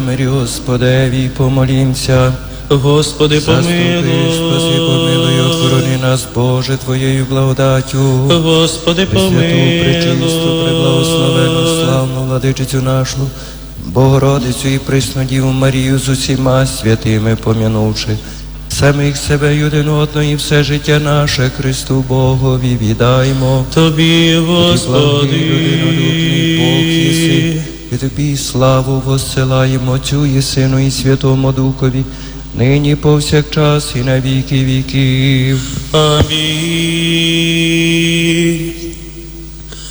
мирі Господеві, помолімся. Господи, помилуй. Спаси, помилуй, охорони нас, Боже, Твоєю благодаттю. Господи, Пресвяту, пречисту, преблагословену, славну владичицю нашу, Богородицю і пресну Діву Марію з усіма святими помянувши, самих себе й один одного і все життя наше Христу Богові віддаймо. Тобі, Господи, людинолюбний Бог єси, і Тобі славу воссилаємо Отцю і Сину і Святому Духові, нині повсякчас і на віки віків. Амінь.